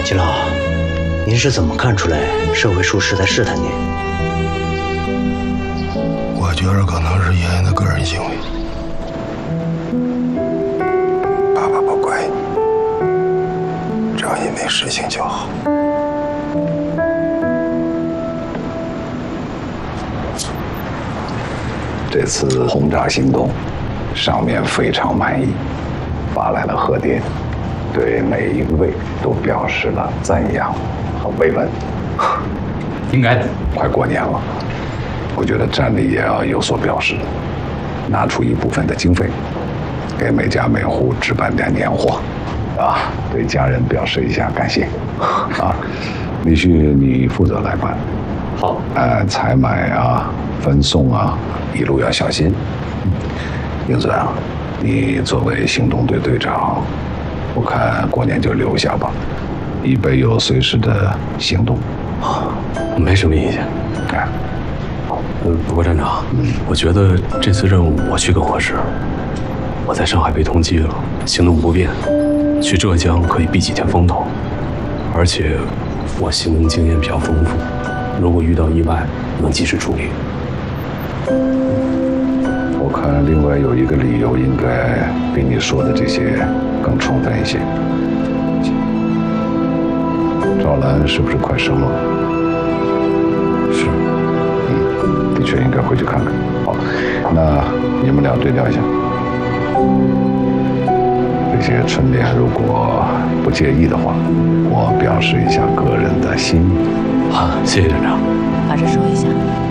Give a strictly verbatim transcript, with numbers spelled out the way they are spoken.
季老，您是怎么看出来社会术士在试探您？ 我觉着可能是爷爷的个人行为。爸爸不怪你，只要你没事情就好。 这次轰炸行动，上面非常满意，发来了贺电，对每一位都表示了赞扬和慰问。 应该的。 快过年了，我觉得站里也要有所表示，拿出一部分的经费，给每家每户置办点年货，啊，对家人表示一下感谢。啊，李旭你负责来办。 好。 呃，采买啊，分送啊，一路要小心。英子啊，你作为行动队队长，我看过年就留下吧，以备有随时的行动。 啊，没什么意见。 哎， 呃，不过站长，嗯，我觉得这次任务我去更合适。我在上海被通缉了，行动不便，去浙江可以避几天风头，而且我行动经验比较丰富，如果遇到意外，能及时处理。 我看另外有一个理由，应该比你说的这些更充分一些。赵兰是不是快生了？ 是。 嗯，的确应该回去看看。好，那你们俩对调一下。这些春联如果不介意的话，我表示一下个人的心意。 好，谢谢站长。 把这收一下。